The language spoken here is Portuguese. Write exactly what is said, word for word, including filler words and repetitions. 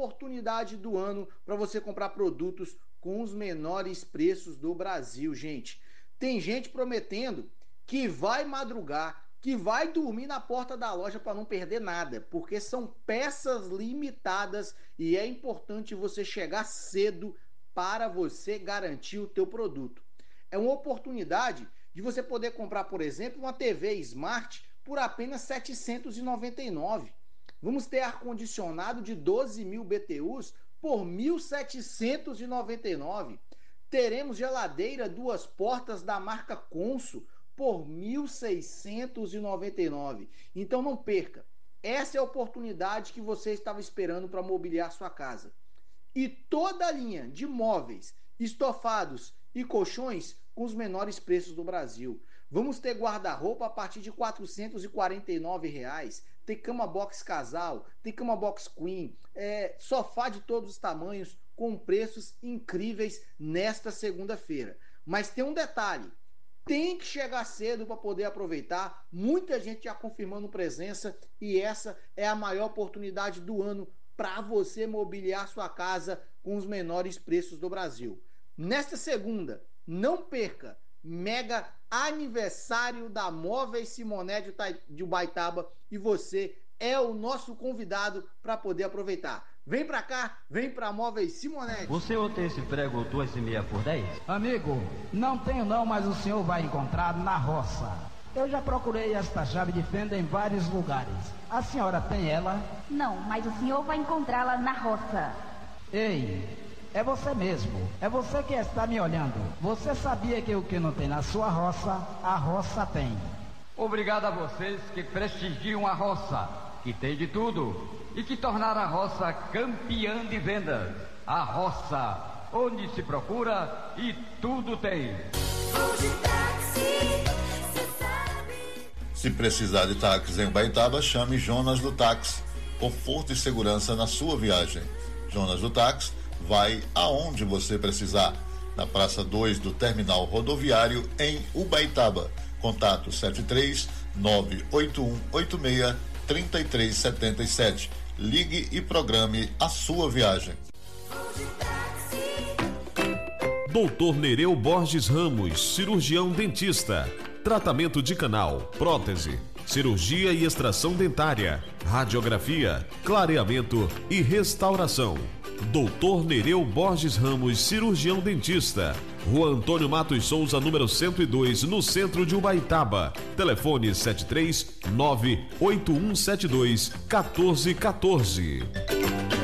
oportunidade do ano para você comprar produtos com os menores preços do Brasil, gente. Tem gente prometendo que vai madrugar, que vai dormir na porta da loja para não perder nada, porque são peças limitadas e é importante você chegar cedo para você garantir o teu produto. É uma oportunidade de você poder comprar, por exemplo, uma T V Smart por apenas setecentos e noventa e nove reais. Vamos ter ar-condicionado de doze mil B T Us por mil setecentos e noventa e nove reais. Teremos geladeira duas portas da marca Consul por mil seiscentos e noventa e nove reais. Então não perca. Essa é a oportunidade que você estava esperando para mobiliar sua casa. E toda a linha de móveis, estofados e colchões com os menores preços do Brasil. Vamos ter guarda-roupa a partir de quatrocentos e quarenta e nove reais. Tem cama box casal, tem cama box queen, é, sofá de todos os tamanhos com preços incríveis nesta segunda-feira. Mas tem um detalhe, tem que chegar cedo para poder aproveitar. Muita gente já confirmando presença e essa é a maior oportunidade do ano para você mobiliar sua casa com os menores preços do Brasil. Nesta segunda, não perca, mega aniversário da Móveis Simoné de Ubaitaba e você é o nosso convidado para poder aproveitar. Vem pra cá, vem pra Móveis Simoné. Você ou tem esse prego duas e meia por dez? Amigo, não tenho não, mas o senhor vai encontrar na roça. Eu já procurei esta chave de fenda em vários lugares. A senhora tem ela? Não, mas o senhor vai encontrá-la na roça. Ei, é você mesmo. É você que está me olhando. Você sabia que o que não tem na sua roça, a roça tem. Obrigado a vocês que prestigiam a roça, que tem de tudo, e que tornaram a roça campeã de vendas. A roça, onde se procura e tudo tem. Se precisar de táxi em Ubaitaba, chame Jonas do Táxi. Conforto e segurança na sua viagem. Jonas do Táxi vai aonde você precisar. Na Praça dois do Terminal Rodoviário, em Ubaitaba. Contato sete três nove oito um oito seis três três sete sete. Ligue e programe a sua viagem. doutor Nereu Borges Ramos, cirurgião dentista. Tratamento de canal, prótese, cirurgia e extração dentária, radiografia, clareamento e restauração. doutor Nereu Borges Ramos, cirurgião dentista. Rua Antônio Matos Souza, número cento e dois, no centro de Ubaitaba. Telefone sete três nove oito um sete dois um quatro um quatro.